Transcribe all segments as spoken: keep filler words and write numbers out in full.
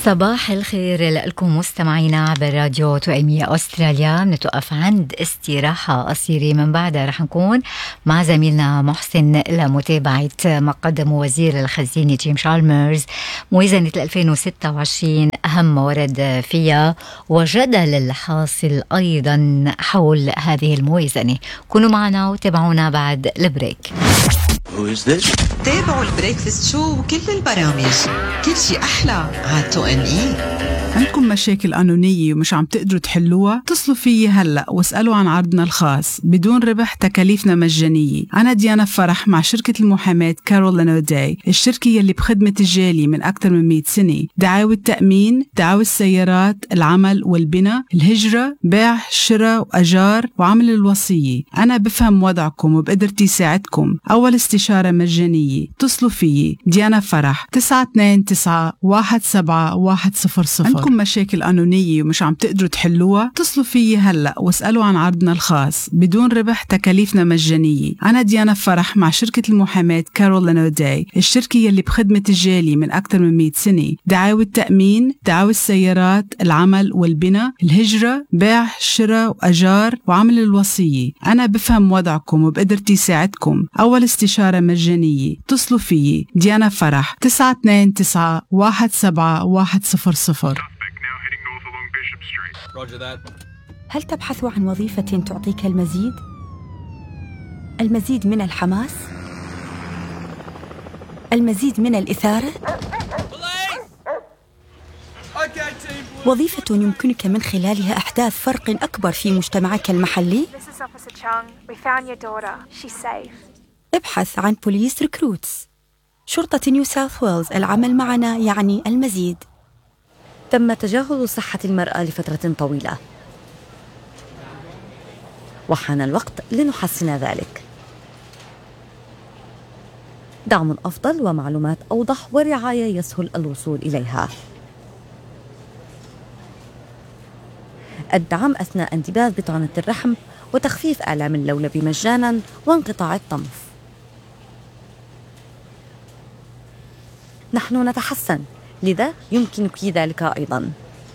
صباح الخير لكم مستمعينا عبر راديو توأمية أستراليا. بنتوقف عند استراحة قصيرة، من بعدها رح نكون مع زميلنا محسن لمتابعة ما قدم وزير الخزينة جيم شالمرز موازنة ألفين وستة وعشرين، أهم ما ورد فيها وجدل الحاصل أيضا حول هذه الموازنة. كونوا معنا وتابعونا بعد البريك. تابعوا البريكفاست شو وكل البرامج، كل شي أحلى على تو إم إي. عندكم مشاكل قانونية ومش عم تقدروا تحلوها؟ اتصلوا فيي هلأ واسألوا عن عرضنا الخاص بدون ربح، تكاليفنا مجانية. أنا ديانا فرح مع شركة المحاماة كارول أوداي، الشركة يلي بخدمة الجالي من أكثر من مئة سنة. دعاوى التأمين، دعاوى السيارات، العمل والبناء، الهجرة، بيع، شراء وأجار وعمل الوصية. أنا بفهم وضعكم وبقدرتي ساعدكم. أول استشارة مجانية. اتصلوا فيي ديانا فرح تسعة اثنين تسعة واحد سبعة واحد صفر صفر. عندكم مشاكل قانونية ومش عم تقدروا تحلوها؟ اتصلوا فيي هلأ واسألوا عن عرضنا الخاص بدون ربح، تكاليفنا مجانية. أنا ديانا فرح مع شركة المحاماة كارول أوداي، الشركة يلي بخدمة الجالي من أكثر من مئة سنة. دعاوى التأمين، دعاوى السيارات، العمل والبناء، الهجرة، بيع، شراء وأجار وعمل الوصية. أنا بفهم وضعكم وبقدرتي ساعدكم. أول استشارة مجانية. اتصلوا فيي ديانا فرح تسعة اثنين تسعة واحد سبعة واحد صفر صفر. هل تبحث عن وظيفة تعطيك المزيد؟ المزيد من الحماس؟ المزيد من الإثارة؟ وظيفة يمكنك من خلالها إحداث فرق أكبر في مجتمعك المحلي؟ ابحث عن بوليس ريكروتس، شرطة نيو ساوث ويلز. العمل معنا يعني المزيد. تم تجاهل صحة المرأة لفترة طويلة، وحان الوقت لنحسن ذلك. دعم أفضل ومعلومات أوضح ورعاية يسهل الوصول إليها. الدعم أثناء انتباذ بطانة الرحم وتخفيف آلام اللولب مجانا وانقطاع الطمث. نحن نتحسن، لذا يمكنك ذلك أيضا.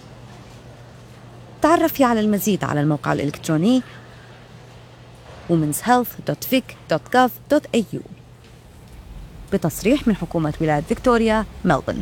تعرفي على المزيد على الموقع الإلكتروني womens health dot vic dot gov dot a u بتصريح من حكومة ولاية فيكتوريا ملبورن.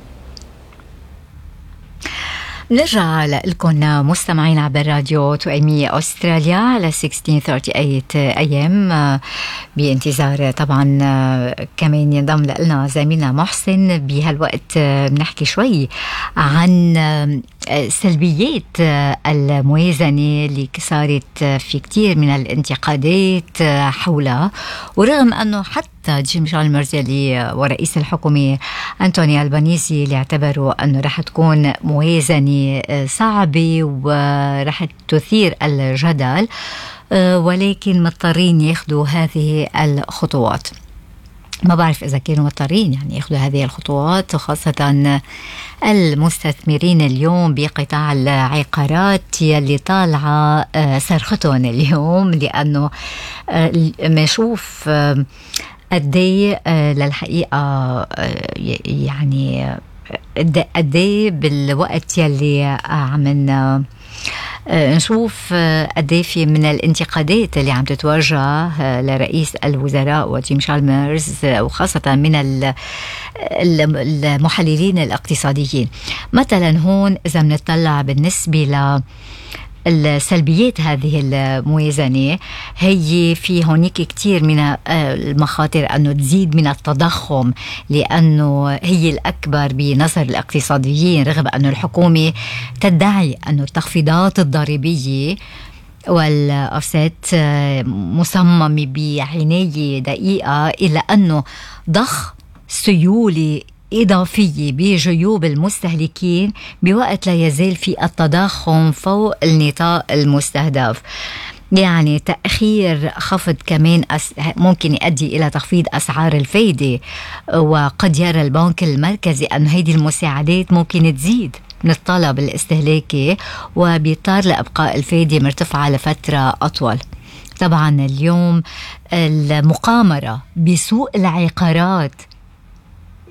نرجع لكم مستمعين عبر راديو توأمية أستراليا على ستة عشر ثمانية وثلاثين أيام، بانتظار طبعا كمان ينضم لنا زميلنا محسن. بهالوقت بنحكي شوي عن سلبيات الموازنة اللي صارت في كتير من الانتقادات حولها، ورغم أنه حتى جيم شالمرز اللي ورئيس الحكومة أنتوني ألبانيزي اللي اعتبروا أنه رح تكون موازنة صعبة ورح تثير الجدل، ولكن مضطرين ياخدوا هذه الخطوات. ما بعرف إذا كانوا مضطرين يعني ياخدوا هذه الخطوات، خاصة المستثمرين اليوم بقطاع العقارات يلي طالعة صرختهم اليوم، لأنه بنشوف قدي للحقيقة يعني قدي بالوقت يلي عملنا نشوف قدي في من الانتقادات اللي عم تتوجه لرئيس الوزراء وجيم شالمرز، وخاصة من المحللين الاقتصاديين. مثلا هون إذا بنطلع بالنسبة ل السلبيات هذه الموازنة، هي في هونيك كتير من المخاطر أنه تزيد من التضخم، لأنه هي الأكبر بنظر الاقتصاديين، رغم أنه الحكومة تدعي أنه التخفيضات الضريبية والأوفسيت مصممة بعناية دقيقة، إلا أنه ضخ سيولة إضافية بجيوب المستهلكين بوقت لا يزال في التضخم فوق النطاق المستهدف. يعني تأخير خفض كمان ممكن يؤدي إلى تخفيض أسعار الفايدة، وقد يرى البنك المركزي أن هذه المساعدات ممكن تزيد من الطلب الاستهلاكي وبيضطر لإبقاء الفايدة مرتفعة لفترة أطول. طبعا اليوم المقامرة بسوق العقارات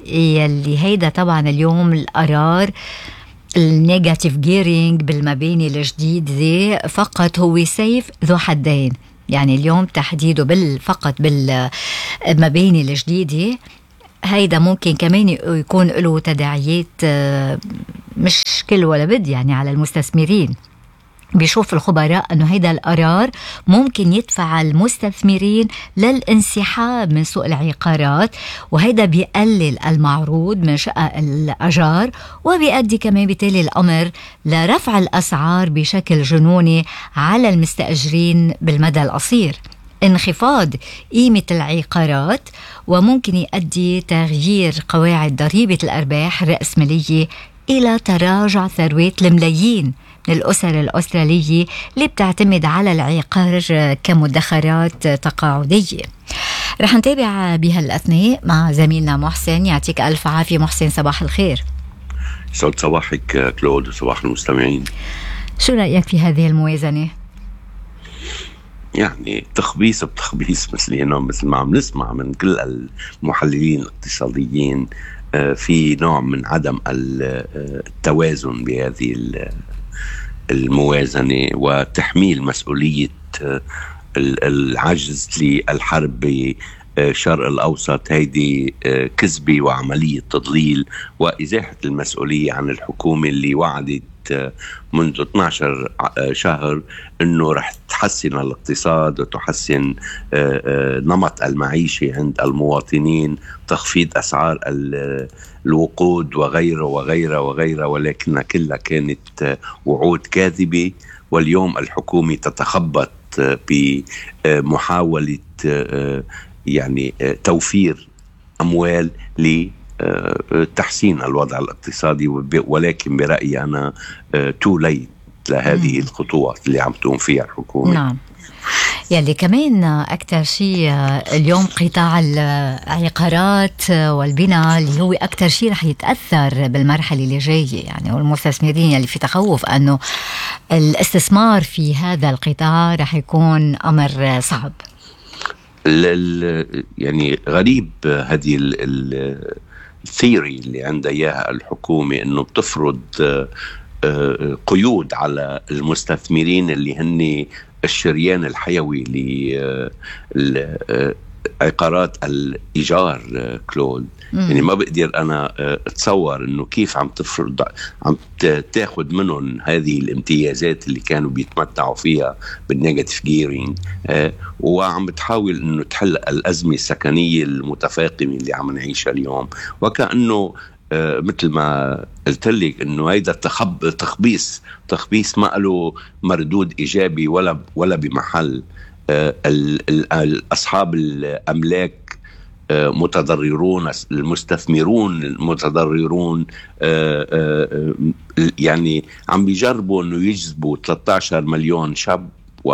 يلي هيدا طبعا اليوم القرار النيجاتيف جيرينج بالمباني الجديدة فقط هو سيف ذو حدين. يعني اليوم تحديده بال فقط بالمباني الجديدة هيدا ممكن كمان يكون له تداعيات مش كل ولا بد يعني على المستثمرين. بيشوف الخبراء أنه هيدا القرار ممكن يدفع المستثمرين للانسحاب من سوق العقارات، وهيدا بيقلل المعروض من شقق الأجار، وبيؤدي كمان بالتالي الأمر لرفع الأسعار بشكل جنوني على المستأجرين بالمدى القصير، انخفاض قيمة العقارات، وممكن يؤدي تغيير قواعد ضريبة الأرباح الرأسمالية إلى تراجع ثروات الملايين من الأسر الأسترالية اللي بتعتمد على العقار كمدخرات تقاعدية. رح نتابع بهالأثناء مع زميلنا محسن. يعطيك ألف عافية محسن، صباح الخير. سعد صباحك كلود وصباح المستمعين. شو رأيك في هذه الموازنة؟ يعني تخبيص بتخبيص مثل مثل ما عم نسمع من كل المحللين الاقتصاديين، في نوع من عدم التوازن بهذه الموازنة وتحميل مسؤولية العجز للحرب بالشرق الأوسط. هيدي كذبة وعملية تضليل وإزاحة المسؤولية عن الحكومة اللي وعدت منذ اثني عشر شهر أنه رح تحسن الاقتصاد وتحسن نمط المعيشة عند المواطنين، تخفيض أسعار الوقود وغيره وغيره وغيره، ولكنها كلها كانت وعود كاذبة. واليوم الحكومة تتخبط بمحاولة يعني توفير أموال ل تحسين الوضع الاقتصادي، ولكن برأيي أنا تو ليت لهذه الخطوات اللي عم تقوم فيها الحكومة. نعم. يلي كمان أكتر شيء اليوم قطاع العقارات والبناء اللي هو أكتر شيء رح يتأثر بالمرحلة اللي جاية، يعني والمستثمرين يلي في تخوف أنه الاستثمار في هذا القطاع رح يكون أمر صعب. يعني غريب هذه الثيوري اللي عندها إياها الحكومة إنه بتفرض قيود على المستثمرين اللي هن الشريان الحيوي لعقارات الإيجار كلود. يعني ما بقدر أنا أتصور إنه كيف عم تفرض عم تاخد منهم هذه الامتيازات اللي كانوا بيتمتعوا فيها بالنيجاتيف جيرينج، وعم بتحاول إنه تحل الأزمة السكنية المتفاقمة اللي عم نعيشها اليوم. وكأنه آه مثل ما قلت لك انه هيدا تخب تخبيص تخبيص ما له مردود ايجابي ولا ولا بمحل. آه اصحاب الاملاك آه متضررون، المستثمرون المتضررون، آه آه يعني عم بيجربوا انه يجذبوا ثلاثة عشر مليون شاب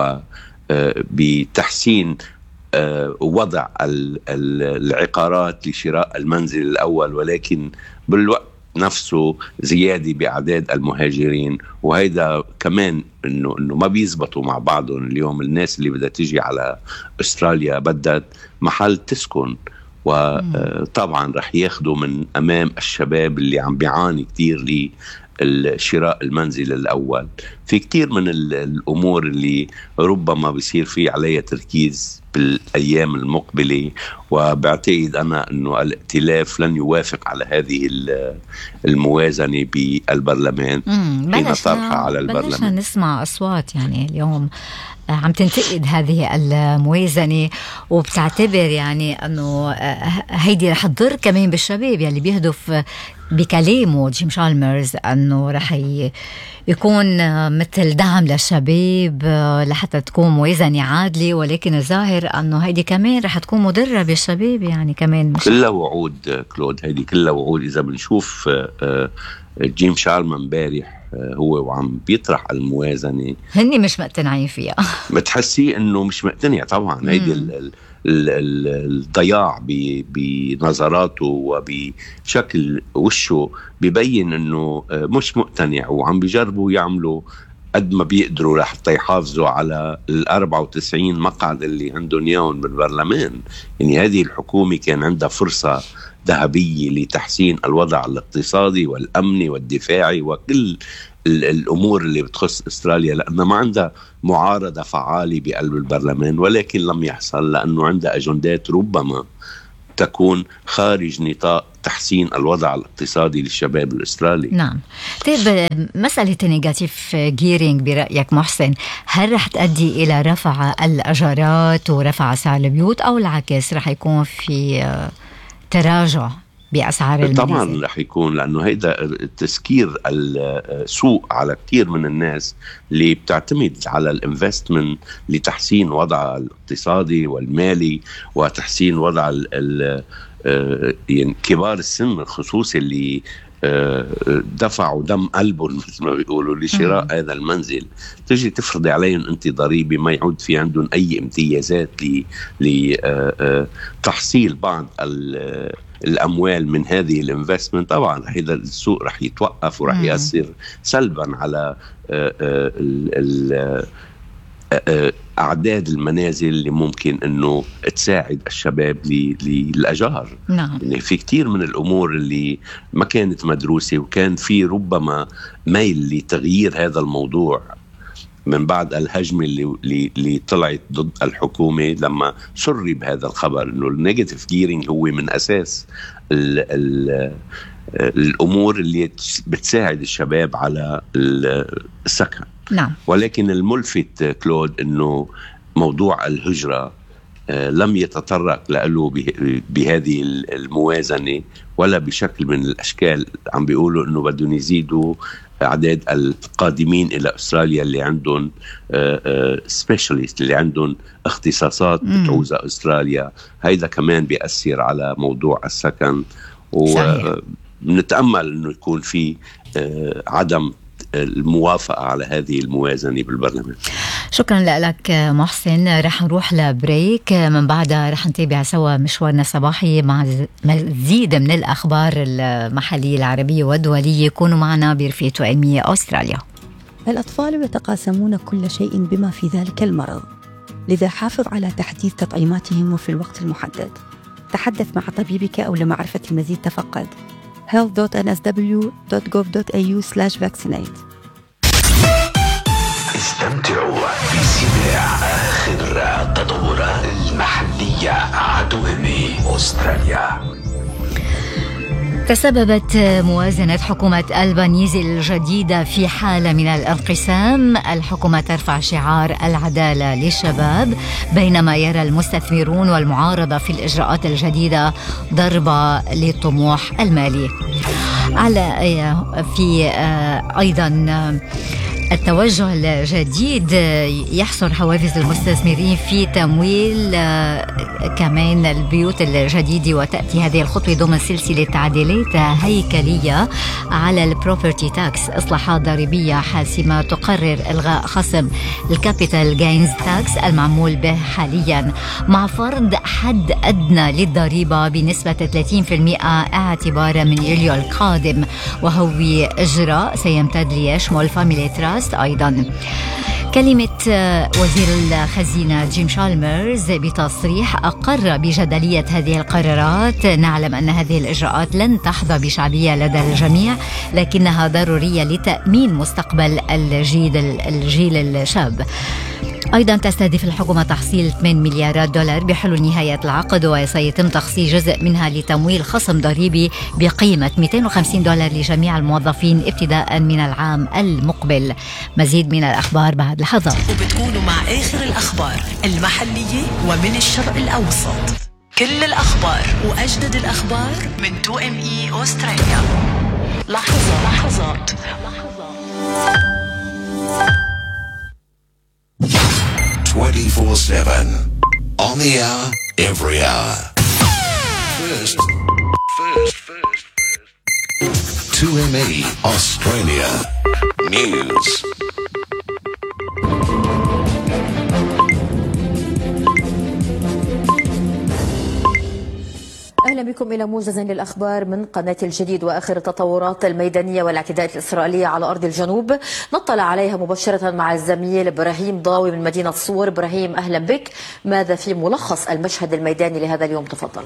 وبتحسين آه وضع العقارات لشراء المنزل الأول، ولكن بالوقت نفسه زيادة بأعداد المهاجرين. وهيدا كمان إنه إنه ما بيزبطوا مع بعضهم. اليوم الناس اللي بدها تيجي على أستراليا بدها محل تسكن، وطبعا رح ياخدوا من أمام الشباب اللي عم بيعاني كتير للشراء المنزل الأول. في كتير من الأمور اللي ربما بيصير فيه عليها تركيز بالأيام المقبلة، وبعتقد أنا أنه الائتلاف لن يوافق على هذه الموازنة بالبرلمان حين طرحها على البرلمان. بلشنا نسمع أصوات يعني اليوم عم تنتقد هذه الموازنة، وبتعتبر يعني أنه هيدي رح تضر كمان بالشباب يلي بيهدف بكلامه جيم شالمرز أنه رح يكون مثل دعم للشباب لحتى تكون موازنة عادلة، ولكن الظاهر أنه هيدي كمان رح تكون مضرة بالشباب. يعني كمان كلها وعود كلود، هيدي كلها وعود. إذا بنشوف جيم شالمر امبارح هو وعم بيطرح الموازنة هني مش مقتنعين فيها. بتحسي انه مش مقتنع طبعا. هيدي الضياع بنظراته وبشكل وشه بيبين انه مش مقتنع، وعم بيجربوا يعملوا قد ما بيقدروا لحتى يحافظوا على ال أربعة وتسعين مقعد اللي عندهم اياهم بالبرلمان. يعني هذه الحكومة كان عندها فرصة ذهبية لتحسين الوضع الاقتصادي والأمني والدفاعي وكل الأمور اللي بتخص أستراليا، لأنها ما عندها معارضة فعالة بقلب البرلمان، ولكن لم يحصل لأنه عندها أجندات ربما تكون خارج نطاق تحسين الوضع الاقتصادي للشباب الأسترالي. نعم. طيب مسألة نيجاتيف جيرينج برأيك محسن، هل رح تؤدي إلى رفع الأجارات ورفع سعر البيوت، أو العكس رح يكون في تراجع بأسعار المنازل؟ طبعا رح يكون، لأنه هيدا تسكير السوق على كتير من الناس اللي بتعتمد على الانفستمنت لتحسين وضع الاقتصادي والمالي وتحسين وضع ال ال يعني كبار السن خصوصي اللي دفعوا دم قلبهم مثل ما بيقولوا لشراء م- هذا المنزل. تجي تفرضي عليهم انت ضريبة ما يعود في عندهم اي امتيازات لتحصيل بعض الاموال من هذه الانفستمنت. طبعا هذا السوق رح يتوقف ورح يأثر سلبا على ال أعداد المنازل اللي ممكن أنه تساعد الشباب للأجار. نعم. يعني في كتير من الأمور اللي ما كانت مدروسة، وكان في ربما ميل لتغيير هذا الموضوع من بعد الهجمة اللي, اللي طلعت ضد الحكومة لما سرب هذا الخبر أنه النيجاتيف جيرينج هو من أساس ال ال الأمور اللي بتساعد الشباب على السكن. نعم. ولكن الملفت كلود أنه موضوع الهجرة لم يتطرق له بهذه الموازنة ولا بشكل من الأشكال. عم بيقولوا أنه بدهم يزيدوا أعداد القادمين إلى أستراليا اللي عندهم سبيشاليست، اللي عندهم اختصاصات بتعوزها أستراليا. هيدا كمان بيأثر على موضوع السكن، ونتأمل أنه يكون في عدم الموافقة على هذه الموازنة بالبرلمان. شكرا لك محسن. رح نروح لبريك، من بعدها رح نتابع سوا مشوارنا الصباحي مع مزيد من الأخبار المحلية العربية والدولية. كونوا معنا برفقة علمية أستراليا. الأطفال يتقاسمون كل شيء بما في ذلك المرض، لذا حافظ على تحديث تطعيماتهم وفي الوقت المحدد. تحدث مع طبيبك أو لمعرفة المزيد تفقد health dot n s w dot gov dot a u slash vaccinate. استمتعوا بسماع آخر التطورات المحلية عدومي أستراليا. تسببت موازنة حكومة ألبانيزي الجديدة في حالة من الانقسام. الحكومة ترفع شعار العدالة للشباب، بينما يرى المستثمرون والمعارضة في الإجراءات الجديدة ضربة للطموح المالي. على في أيضا التوجه الجديد يحصر حوافز المستثمرين في تمويل كمان البيوت الجديدة، وتأتي هذه الخطوة ضمن سلسلة تعديلات هيكلية على البروبرتي تاكس، إصلاحات ضريبية حاسمة تقرر إلغاء خصم الكابيتال جاينز تاكس المعمول به حاليا، مع فرض حد أدنى للضريبة بنسبة ثلاثين بالمئة اعتبارا من يوليو القادم، وهو إجراء سيمتد ليشمل فاميلي تراست. أيضا كلمة وزير الخزينة جيم شالمرز بتصريح أقر بجدلية هذه القرارات. نعلم أن هذه الإجراءات لن تحظى بشعبية لدى الجميع، لكنها ضرورية لتأمين مستقبل الجيل الجيل الشاب. أيضا تستهدف الحكومة تحصيل ثمانية مليارات دولار بحلول نهاية العقد، وسيتم تخصيص جزء منها لتمويل خصم ضريبي بقيمة مئتين وخمسين دولار لجميع الموظفين ابتداء من العام المقبل. مزيد من الأخبار بعد لحظات. وبتكونوا مع آخر الأخبار المحلية ومن الشرق الأوسط. كل الأخبار وأجدد الأخبار من تو إم إي أستراليا. لحظة لحظات twenty-four seven on the hour, every hour. First, first, first, first. two M E Australia News. أهلا أهلا بكم إلى موجز للأخبار من قناة الجديد. وآخر التطورات الميدانية والاعتداءات الإسرائيلية على أرض الجنوب نطلع عليها مباشرة مع الزميل إبراهيم ضاوي من مدينة صور. إبراهيم أهلا بك، ماذا في ملخص المشهد الميداني لهذا اليوم؟ تفضل.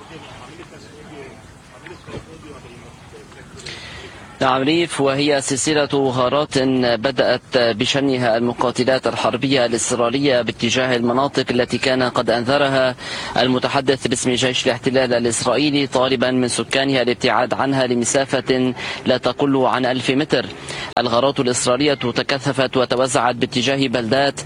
نعم ريف، وهي سلسلة غارات بدأت بشنها المقاتلات الحربية الإسرائيلية باتجاه المناطق التي كان قد أنذرها المتحدث باسم جيش الاحتلال الإسرائيلي طالبا من سكانها الابتعاد عنها لمسافة لا تقل عن ألف متر. الغارات الإسرائيلية تكثفت وتوزعت باتجاه بلدات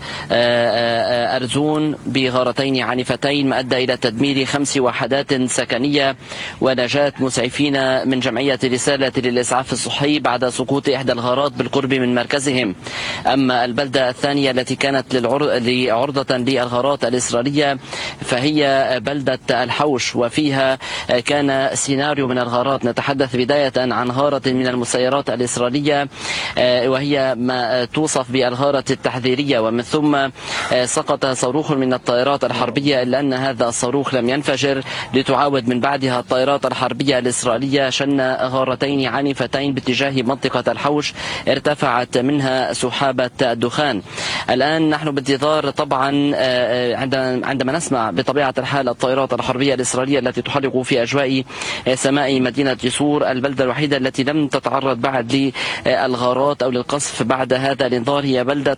أرزون بغارتين عنيفتين، ما أدى إلى تدمير خمس وحدات سكنية ونجاة مسعفين من جمعية رسالة للإسعاف الصحي بعد سقوط إحدى الغارات بالقرب من مركزهم. أما البلدة الثانية التي كانت عرضة للغارات الإسرائيلية فهي بلدة الحوش، وفيها كان سيناريو من الغارات. نتحدث بداية عن غارة من المسيرات الإسرائيلية وهي ما توصف بالغارة التحذيرية، ومن ثم سقط صاروخ من الطائرات الحربية، إلا أن هذا الصاروخ لم ينفجر، لتعاود من بعدها الطائرات الحربية الإسرائيلية شن غارتين عنيفتين باتجاه منطقة الحوش ارتفعت منها سحابة الدخان. الآن نحن بانتظار طبعا عندما نسمع بطبيعة الحال الطائرات الحربية الإسرائيلية التي تحلق في أجواء سماء مدينة صور، البلدة الوحيدة التي لم تتعرض بعد للغارات أو للقصف بعد هذا الانذار هي بلدة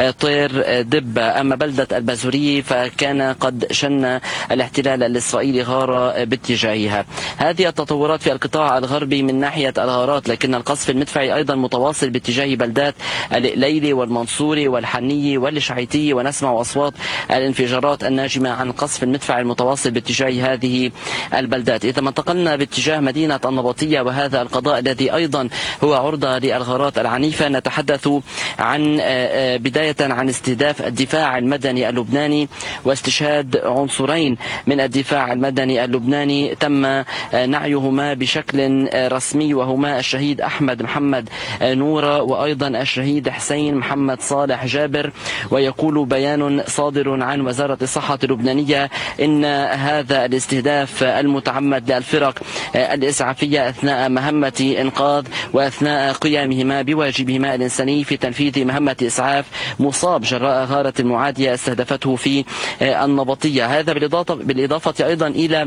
طير دبة. أما بلدة البازوري فكان قد شن الاحتلال الإسرائيلي غارة باتجاهها. هذه التطورات في القطاع الغربي من ناحية الغارات، لكن القصف المدفعي أيضا متواصل باتجاه بلدات الليلي والمنصوري والحني والشعيتي، ونسمع أصوات الانفجارات الناجمة عن القصف المدفعي المتواصل باتجاه هذه البلدات. إذا ما انتقلنا باتجاه مدينة النبطية وهذا القضاء الذي أيضا هو عرضة للغارات العنيفة، نتحدث عن بداية عن استهداف الدفاع المدني اللبناني واستشهاد عنصرين من الدفاع المدني اللبناني تم نعيهما بشكل رسمي، وهما الشهيد أحمد محمد نورة وأيضا الشهيد حسين محمد صالح جابر. ويقول بيان صادر عن وزارة الصحة اللبنانية إن هذا الاستهداف المتعمد للفرق الإسعافية أثناء مهمة إنقاذ وأثناء قيامهما بواجبهما الإنساني في تنفيذ مهمة إسعاف مصاب جراء غارة معادية استهدفته في النبطية. هذا بالإضافة أيضا إلى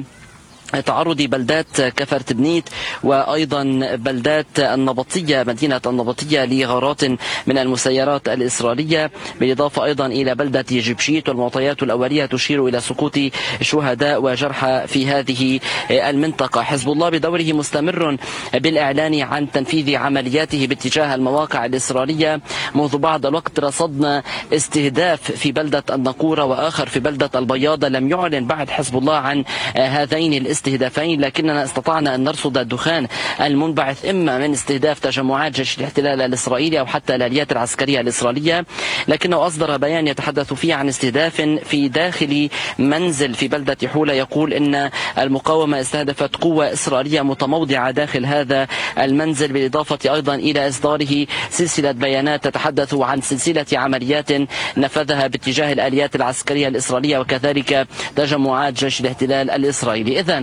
تعرض بلدات كفرت بنيت وأيضا بلدات النبطية مدينة النبطية لغارات من المسيرات الإسرائيلية، بالإضافة أيضا إلى بلدة جبشيت، والمعطيات الأولية تشير إلى سقوط شهداء وجرحى في هذه المنطقة. حزب الله بدوره مستمر بالإعلان عن تنفيذ عملياته باتجاه المواقع الإسرائيلية. منذ بعض الوقت رصدنا استهداف في بلدة النقورة وآخر في بلدة البياضة. لم يعلن بعد حزب الله عن هذين الاستهدافين، لكننا استطعنا أن نرصد الدخان المنبعث إما من استهداف تجمعات جيش الاحتلال الإسرائيلي أو حتى الآليات العسكرية الإسرائيلية، لكنه أصدر بيان يتحدث فيه عن استهداف في داخل منزل في بلدة حولة، يقول إن المقاومة استهدفت قوة إسرائيلية متموضعة داخل هذا المنزل، بالإضافة أيضا إلى إصداره سلسلة بيانات تتحدث عن سلسلة عمليات نفذها باتجاه الآليات العسكرية الإسرائيلية وكذلك تجمعات جيش الاحتلال الإسرائيلي. إذن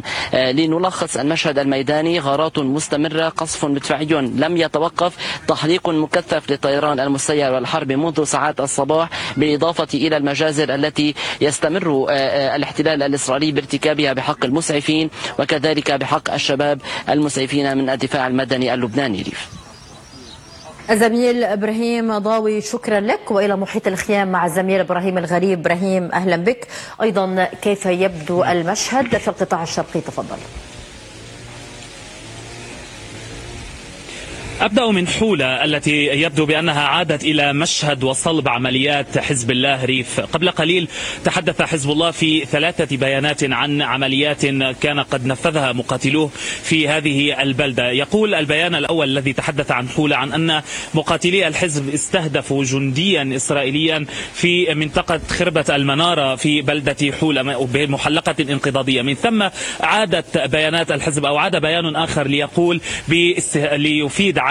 لنلخص المشهد الميداني: غارات مستمرة، قصف مدفعي لم يتوقف، تحليق مكثف للطيران المسير والحرب منذ ساعات الصباح، بالإضافة إلى المجازر التي يستمر الاحتلال الإسرائيلي بارتكابها بحق المسعفين وكذلك بحق الشباب المسعفين من الدفاع المدني اللبناني. ريف. الزميل إبراهيم ضاوي شكرا لك، وإلى محيط الخيام مع الزميل إبراهيم الغريب. إبراهيم أهلا بك. أيضا كيف يبدو المشهد في القطاع الشرقي؟ تفضل. أبدأ من حولة التي يبدو بأنها عادت إلى مشهد وصلب عمليات حزب الله. ريف، قبل قليل تحدث حزب الله في ثلاثة بيانات عن عمليات كان قد نفذها مقاتلوه في هذه البلدة. يقول البيان الأول الذي تحدث عن حولة عن أن مقاتلي الحزب استهدفوا جنديا إسرائيليا في منطقة خربة المنارة في بلدة حولة بمحلقة انقضاضية. من ثم عادت بيانات الحزب أو عاد بيان آخر ليقول ليفيد عن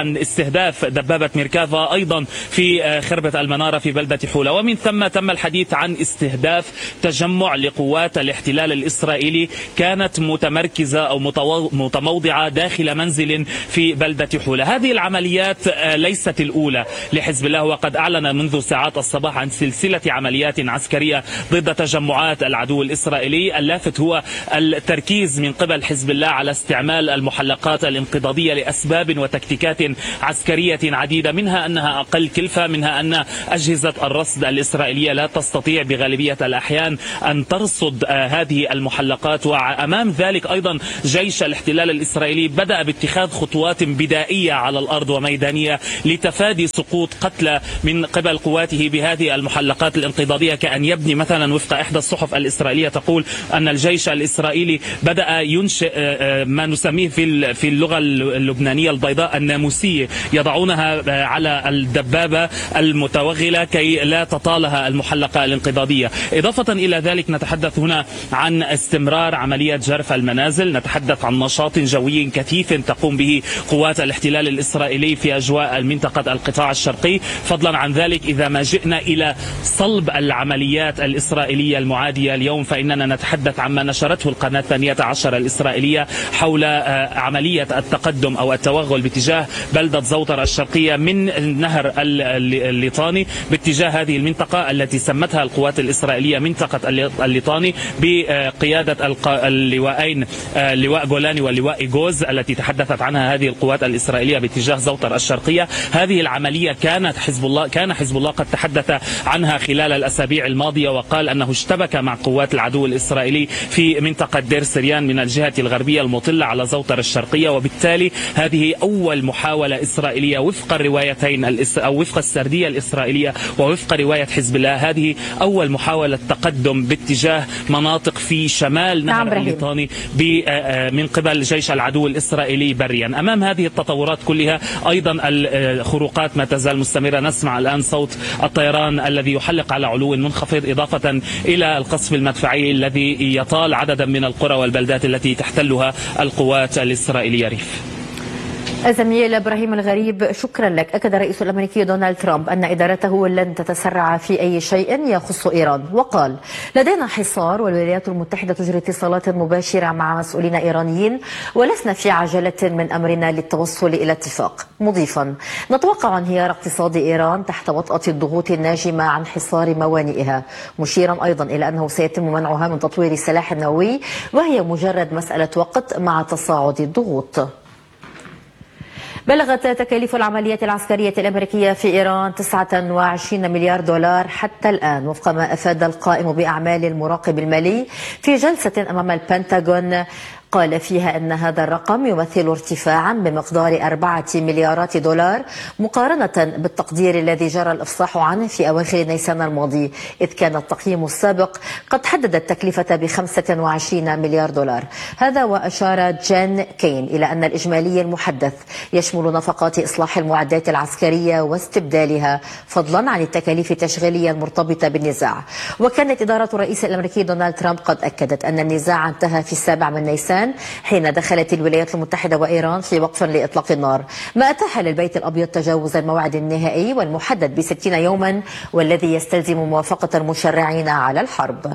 عن استهداف دبابة ميركافا أيضا في خربة المنارة في بلدة حولة. ومن ثم تم الحديث عن استهداف تجمع لقوات الاحتلال الإسرائيلي كانت متمركزة أو متموضعة داخل منزل في بلدة حولة. هذه العمليات ليست الأولى لحزب الله، وقد أعلن منذ ساعات الصباح عن سلسلة عمليات عسكرية ضد تجمعات العدو الإسرائيلي. اللافت هو التركيز من قبل حزب الله على استعمال المحلقات الانقضاضية لأسباب وتكتيكات عسكرية عديدة، منها أنها أقل كلفة، منها أن أجهزة الرصد الإسرائيلية لا تستطيع بغالبية الأحيان أن ترصد هذه المحلقات. وأمام ذلك أيضا جيش الاحتلال الإسرائيلي بدأ باتخاذ خطوات بدائية على الأرض وميدانية لتفادي سقوط قتلى من قبل قواته بهذه المحلقات الانقضاضية، كأن يبني مثلا وفق إحدى الصحف الإسرائيلية تقول أن الجيش الإسرائيلي بدأ ينشئ ما نسميه في في اللغة اللبنانية البيضاء الناموسية، يضعونها على الدبابة المتوغلة كي لا تطالها المحلقة الانقضاضية. إضافة إلى ذلك نتحدث هنا عن استمرار عملية جرف المنازل، نتحدث عن نشاط جوي كثيف تقوم به قوات الاحتلال الإسرائيلي في أجواء المنطقة القطاع الشرقي. فضلا عن ذلك إذا ما جئنا إلى صلب العمليات الإسرائيلية المعادية اليوم، فإننا نتحدث عما نشرته القناة الثانية عشر الإسرائيلية حول عملية التقدم أو التوغل باتجاه بلدة زوطر الشرقية من النهر الليطاني باتجاه هذه المنطقة التي سمتها القوات الإسرائيلية منطقة الليطاني بقيادة اللواءين لواء جولاني واللواء إيغوز التي تحدثت عنها هذه القوات الإسرائيلية باتجاه زوطر الشرقية. هذه العملية كانت حزب الله كان حزب الله قد تحدث عنها خلال الأسابيع الماضية، وقال أنه اشتبك مع قوات العدو الإسرائيلي في منطقة دير سريان من الجهة الغربية المطلة على زوطر الشرقية. وبالتالي هذه أول محاولة إسرائيلية وفق الروايتين أو وفق السردية الإسرائيلية ووفق رواية حزب الله، هذه أول محاولة تقدم باتجاه مناطق في شمال نهر الليطاني من قبل جيش العدو الإسرائيلي بريا. أمام هذه التطورات كلها أيضا الخروقات ما تزال مستمرة. نسمع الآن صوت الطيران الذي يحلق على علو منخفض، إضافة إلى القصف المدفعي الذي يطال عددا من القرى والبلدات التي تحتلها القوات الإسرائيلية. ريف الزميل إبراهيم الغريب، شكرا لك. أكد الرئيس الأمريكي دونالد ترامب أن إدارته لن تتسرع في أي شيء يخص إيران، وقال لدينا حصار والولايات المتحدة تجري اتصالات مباشرة مع مسؤولين إيرانيين ولسنا في عجلة من أمرنا للتوصل إلى اتفاق، مضيفا نتوقع انهيار اقتصاد إيران تحت وطأة الضغوط الناجمة عن حصار موانئها، مشيرا أيضا إلى أنه سيتم منعها من تطوير السلاح النووي وهي مجرد مسألة وقت مع تصاعد الضغوط. بلغت تكاليف العمليات العسكرية الأمريكية في إيران تسعة وعشرين مليار دولار حتى الآن، وفق ما أفاد القائم بأعمال المراقب المالي في جلسة أمام البنتاغون، قال فيها أن هذا الرقم يمثل ارتفاعا بمقدار أربعة مليارات دولار مقارنة بالتقدير الذي جرى الإفصاح عنه في أواخر نيسان الماضي، إذ كان التقييم السابق قد حدد التكلفة بخمسة وعشرين مليار دولار. هذا وأشار جان كين إلى أن الإجمالي المحدث يشمل نفقات إصلاح المعدات العسكرية واستبدالها، فضلا عن التكاليف التشغيلية المرتبطة بالنزاع. وكانت إدارة الرئيس الأمريكي دونالد ترامب قد أكدت أن النزاع انتهى في السابع من نيسان حين دخلت الولايات المتحدة وإيران في وقف لإطلاق النار، ما أتاح للبيت الأبيض تجاوز الموعد النهائي والمحدد بستين يوما والذي يستلزم موافقة المشرعين على الحرب.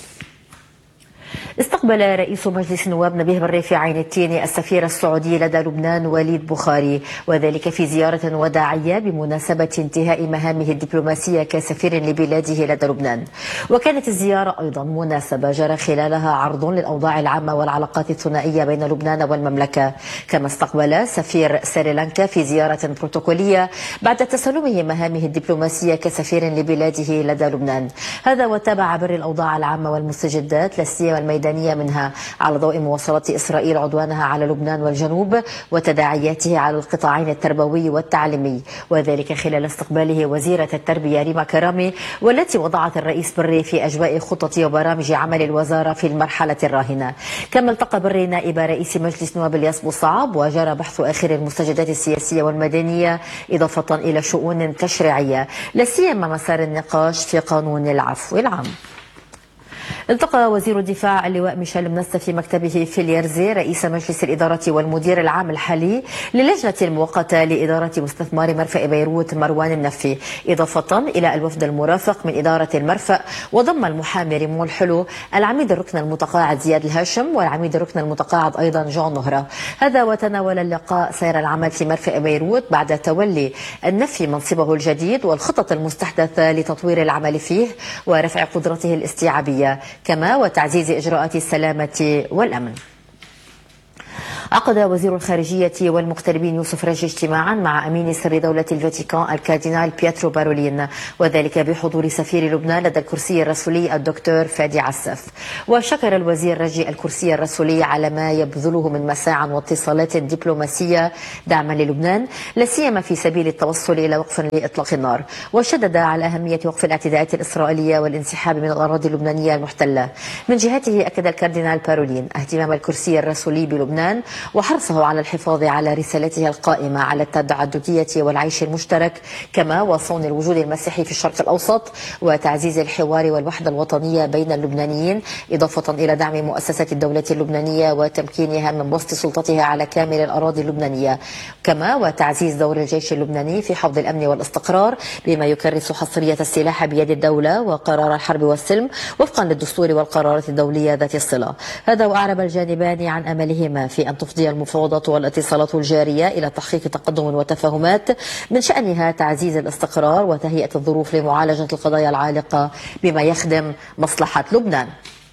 استقبل رئيس مجلس النواب نبيه بري عين التين السفير السعودي لدى لبنان وليد بخاري، وذلك في زيارة وداعية بمناسبة انتهاء مهامه الدبلوماسية كسفير لبلاده لدى لبنان. وكانت الزيارة أيضا مناسبة جرى خلالها عرض للأوضاع العامة والعلاقات الثنائية بين لبنان والمملكة، كما استقبل سفير سريلانكا في زيارة بروتوكولية بعد تسلمه مهامه الدبلوماسية كسفير لبلاده لدى لبنان. هذا وتابع بري الأوضاع العامة والمستجدات لا سيما الميدانية منها على ضوء مواصلة إسرائيل عدوانها على لبنان والجنوب وتداعياته على القطاعين التربوي والتعليمي، وذلك خلال استقباله وزيرة التربية ريما كرامي، والتي وضعت الرئيس بري في أجواء خطط وبرامج عمل الوزارة في المرحلة الراهنة. كما التقى بري نائب رئيس مجلس نواب الياس بوصعب وجرى بحث آخر المستجدات السياسية والمدنية، إضافة إلى شؤون تشريعية لا سيما مسار النقاش في قانون العفو العام. التقى وزير الدفاع اللواء ميشيل منسة في مكتبه في اليرزي رئيس مجلس الإدارة والمدير العام الحالي للجنة المؤقتة لإدارة مستثمر مرفأ بيروت مروان النفي، إضافة إلى الوفد المرافق من إدارة المرفأ، وضم المحامي ريمون الحلو، العميد الركن المتقاعد زياد الهاشم، والعميد الركن المتقاعد أيضا جون نهرة. هذا وتناول اللقاء سير العمل في مرفأ بيروت بعد تولي النفي منصبه الجديد والخطط المستحدثة لتطوير العمل فيه ورفع قدرته الاستيعابية، كما وتعزيز إجراءات السلامة والأمن. عقد وزير الخارجية والمغتربين يوسف رجي اجتماعا مع أمين سر دولة الفاتيكان الكاردينال بيترو بارولين، وذلك بحضور سفير لبنان لدى الكرسي الرسولي الدكتور فادي عسف. وشكر الوزير رجي الكرسي الرسولي على ما يبذله من مساع واتصالات دبلوماسية دعما للبنان، لا سيما في سبيل التوصل إلى وقف لإطلاق النار، وشدد على أهمية وقف الاعتداءات الإسرائيلية والانسحاب من الأراضي اللبنانية المحتلة. من جهته أكد الكاردينال بارولين اهتمام الكرسي الرسولي بلبنان وحرصه على الحفاظ على رسالته القائمة على التعددية والعيش المشترك، كما وصون الوجود المسيحي في الشرق الأوسط وتعزيز الحوار والوحدة الوطنية بين اللبنانيين، إضافة إلى دعم مؤسسة الدولة اللبنانية وتمكينها من بسط سلطتها على كامل الأراضي اللبنانية، كما وتعزيز دور الجيش اللبناني في حفظ الأمن والاستقرار بما يكرس حصرية السلاح بيد الدولة وقرار الحرب والسلم وفقا للدستور والقرارات الدولية ذات الصلة. هذا وأعرب الجانبان عن أملهما في أن تفضي المفاوضات والاتصالات الجارية إلى تحقيق تقدم وتفاهمات من شأنها تعزيز الاستقرار وتهيئة الظروف لمعالجة القضايا العالقة بما يخدم مصلحة لبنان.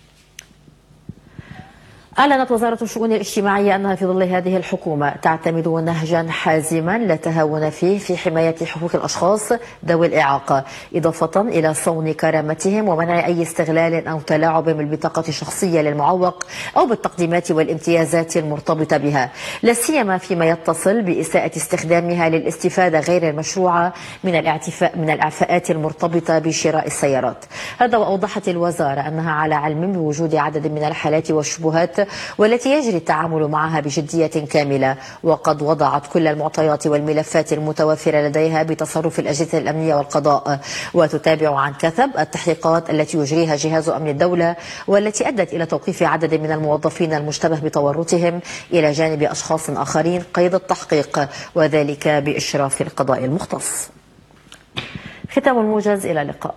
أعلنت وزارة الشؤون الاجتماعية أنها في ظل هذه الحكومة تعتمد نهجا حازما لا تهاون فيه في حماية حقوق الأشخاص ذوي الإعاقة، إضافة إلى صون كرامتهم ومنع أي استغلال أو تلاعب بالبطاقة الشخصية للمعوق أو بالتقديمات والامتيازات المرتبطة بها، لا سيما فيما يتصل بإساءة استخدامها للاستفادة غير المشروعة من الاعتفاء من الإعفاءات المرتبطة بشراء السيارات. هذا وأوضحت الوزارة أنها على علم بوجود عدد من الحالات والشبهات والتي يجري التعامل معها بجدية كاملة، وقد وضعت كل المعطيات والملفات المتوفرة لديها بتصرف الأجهزة الأمنية والقضاء، وتتابع عن كثب التحقيقات التي يجريها جهاز أمن الدولة والتي أدت إلى توقيف عدد من الموظفين المشتبه بتورطهم إلى جانب أشخاص آخرين قيد التحقيق، وذلك بإشراف القضاء المختص. ختام الموجز، إلى اللقاء.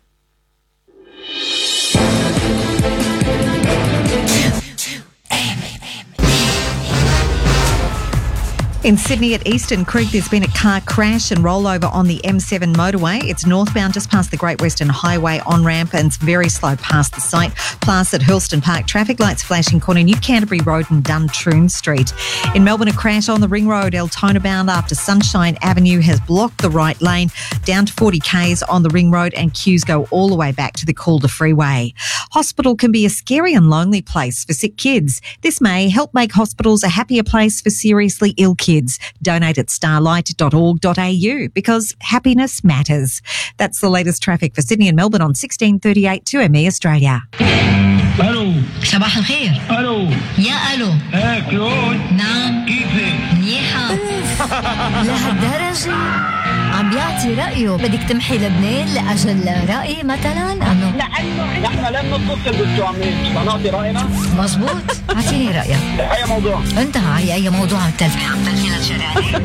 In Sydney at Eastern Creek, there's been a car crash and rollover on the M seven motorway. It's northbound just past the Great Western Highway on-ramp and it's very slow past the site. Plus at Hurlston Park, traffic lights flashing corner New Canterbury Road and Duntroon Street. In Melbourne, a crash on the Ring Road, Altona bound after Sunshine Avenue has blocked the right lane down to forty kays on the Ring Road and queues go all the way back to the Calder Freeway. Hospital can be a scary and lonely place for sick kids. This may help make hospitals a happier place for seriously ill kids. Kids. Donate at starlight dot org dot a u because happiness matters. That's the latest traffic for Sydney and Melbourne on sixteen thirty-eight two M E Australia. الو صباح الخير. الو يا الو ايه كلود. نعم كيفك؟ منيحة. لهالدرجة عم بيعطي رأيه. بدك تمحي لبنان لأجل رأي مثلا انه لأنه نحن لم نتصل بالتعميم سنعطي رأينا. مزبوط. اعطيني رأيك. أي موضوع؟ انتهى. هي أي موضوع عم تلفي عم تلفينا الشرائع.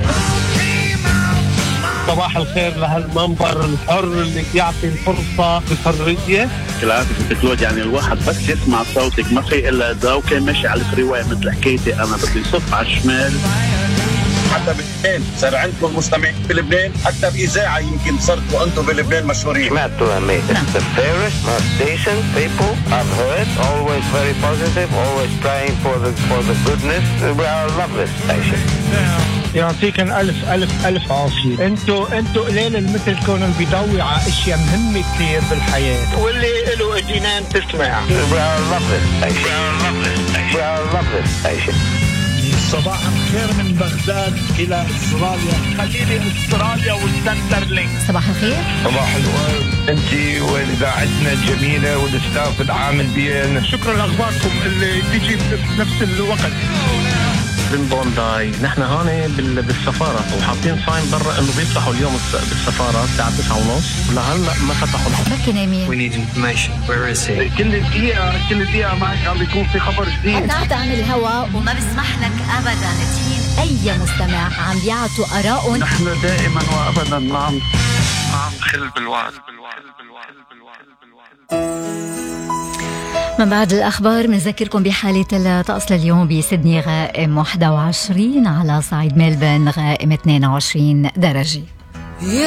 صباح الخير لهالمنبر الحر اللي يعطي الفرصة بحرية. كلامك ست كلود، يعني الواحد بس يسمع صوتك ما في إلا إذا وكان ماشي على الفريواي مثل حكيتي أنا بدي صف على الشمال. حتى بلبنان صار عندكم مستمعين بلبنان، حتى بإذاعة يمكن صرتوا أنتم بلبنان مشهورين. سمعتوا أمي. The fairest, most decent people I've heard, always very positive, always praying for the for the goodness. We are a lovely station. يعطيكن ألف ألف ألف عافية. أنتوا أنتوا قليل المثل كونوا بيضوي على أشياء مهمة كثير بالحياة. واللي له جنان تسمع. We are a lovely station. We are a lovely station. We are a lovely station. صباح الخير من بغداد إلى أستراليا. خليلي أستراليا والسنترلينك. صباح الخير. صباح الورد. أنتي وإذاعتنا الجميلة والستاف العامل بينا. شكرا لأخباركم اللي تيجي بنفس الوقت. بن بونداي. نحن هون بالسفارة وحاطين صاين برا إنه بيفتحوا اليوم بالسفارة الساعة تسعة ونص، ولهلا ما فتحوا. بكي نايمين. We need information. Where is he? كل دقيقة كل دقيقة معك عم بيكون في خبر جديد. قطعت عن الهواء وما بسمح لك أبدا تهين أي مستمع عم بيعطوا آراءهم. نحن دائما وأبدا نعم نعم خل بالوعد. من بعد الأخبار بنذكركم بحالة الطقس لليوم بسيدني غائم واحد وعشرين، على صعيد ملبن غائم اثنين وعشرين درجة.